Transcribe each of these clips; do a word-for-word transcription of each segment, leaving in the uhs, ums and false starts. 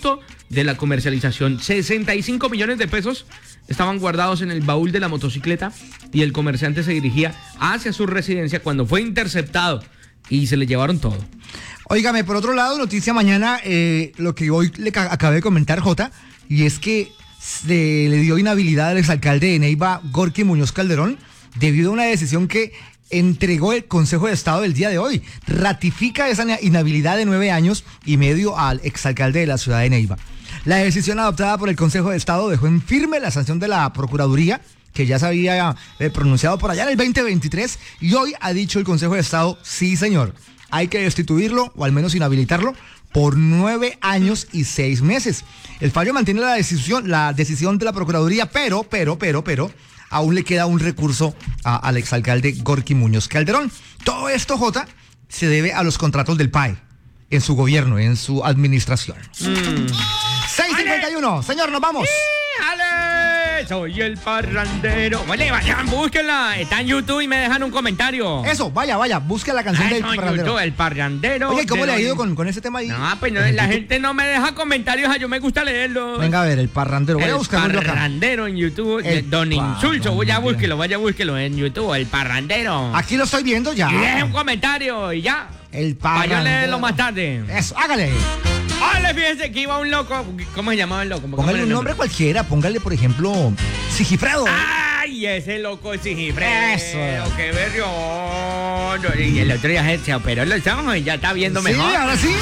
costo de la comercialización. sesenta y cinco millones de pesos estaban guardados en el baúl de la motocicleta y el comerciante se dirigía hacia su residencia cuando fue interceptado y se le llevaron todo. Óigame, por otro lado, noticia mañana, eh, lo que hoy le ca- acabé de comentar, Jota, y es que se le dio inhabilidad al exalcalde de Neiva, Gorky Muñoz Calderón, debido a una decisión que entregó el Consejo de Estado el día de hoy. Ratifica esa inhabilidad de nueve años y medio al exalcalde de la ciudad de Neiva. La decisión adoptada por el Consejo de Estado dejó en firme la sanción de la Procuraduría, que ya se había eh, pronunciado por allá en el veinte veintitrés, y hoy ha dicho el Consejo de Estado, sí señor, hay que destituirlo o al menos inhabilitarlo por nueve años y seis meses. El fallo mantiene la decisión, la decisión de la Procuraduría, pero, pero, pero, pero, aún le queda un recurso a, al exalcalde Gorky Muñoz Calderón. Todo esto, Jota, se debe a los contratos del P A E en su gobierno, en su administración. Mm. seis cincuenta y uno, señor, nos vamos. ¡Ale! Soy el parrandero. Vale, vayan, búsquenla. Está en YouTube y me dejan un comentario. Eso, vaya, vaya, busque la canción del parrandero. YouTube, el parrandero. Oye, ¿cómo le ha ido los... con, con ese tema ahí? No, pues no, la gente no me deja comentarios, a yo me gusta leerlo. Venga a ver, el parrandero. Voy el a buscarlo acá. El parrandero en YouTube. El Don Insulso, vaya, parrandero. búsquelo, vaya, búsquelo en YouTube, el parrandero. Aquí lo estoy viendo ya. Y deje un comentario y ya. El Para yo parrandero. leerlo más tarde. Eso, hágale. Ole, fíjense que iba un loco. ¿Cómo se llamaba el loco? ¿Cómo Póngale un nombre cualquiera, póngale, por ejemplo, Sigifredo. ¡Ay, ese loco es Sigifredo! Eso. ¡Qué berrión! Y el otro día se operó los ojos y ya está viendo Sí, mejor. ahora sí.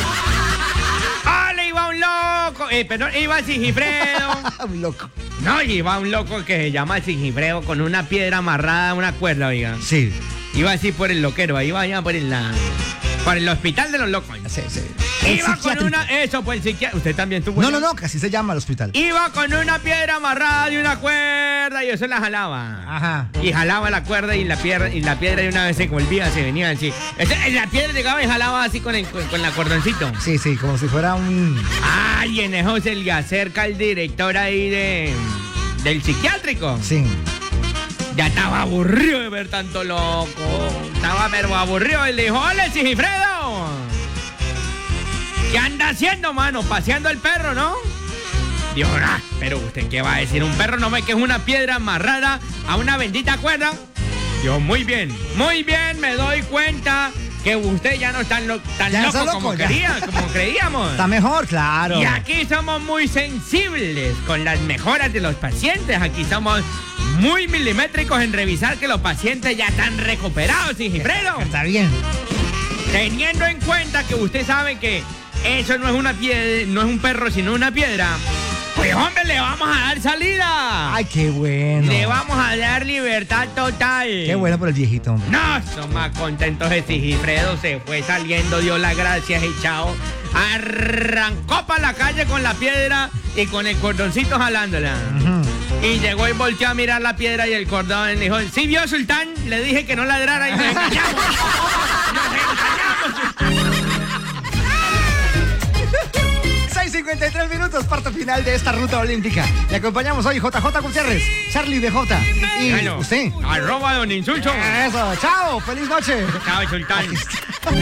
¡Ole, iba un loco! Eh, perdón, iba Sigifredo. Un loco. No, iba un loco que se llama Sigifredo con una piedra amarrada a una cuerda, oiga. Sí. Iba así por el loquero, iba allá por el, la, por el hospital de los locos. Sí, sí. Iba con una... Eso, pues el psiquiatra... Usted también tuvo... No, no, no, que así se llama el hospital. Iba con una piedra amarrada de una cuerda y eso la jalaba. Ajá. Y jalaba la cuerda y la piedra y la piedra de una vez se volvía, se venía así. Ese- La piedra llegaba y jalaba así con el con, con la cordoncito. Sí, sí, como si fuera un... Ay, en eso se le acerca el director ahí de del psiquiátrico. Sí. Ya estaba aburrido de ver tanto loco. Estaba pero aburrido y le dijo, ¡ole, Sigifredo! ¿Qué anda haciendo, mano? Paseando el perro, ¿no? Dijo, ah, pero usted qué va a decir, un perro no ve que es una piedra amarrada a una bendita cuerda. Dijo, muy bien, muy bien, me doy cuenta que usted ya no es tan, lo, tan Ya loco, está loco, como, ya. quería, como creíamos. Está mejor, claro. Y aquí somos muy sensibles con las mejoras de los pacientes. Aquí somos muy milimétricos en revisar que los pacientes ya están recuperados, Sigifredo. Está bien. Teniendo en cuenta que usted sabe que eso no es una piedra, no es un perro, sino una piedra. Pues hombre, le vamos a dar salida. Ay, qué bueno. Le vamos a dar libertad total. Qué bueno por el viejito, hombre. No, son más contentos de Sigifredo. Se fue saliendo, dio las gracias y chao. Arrancó para la calle con la piedra y con el cordoncito jalándola. Ujú. Y llegó y volteó a mirar la piedra y el cordón y dijo, ¿sí vio, Sultán? Le dije que no ladrara y nos engañamos. Nos engañamos. seis cincuenta y tres minutos, parte final de esta ruta olímpica. Le acompañamos hoy J J Gutiérrez, Charlie de J. Y Bueno, usted. arroba don Insulso. Eso, chao, feliz noche. Chao, Sultán.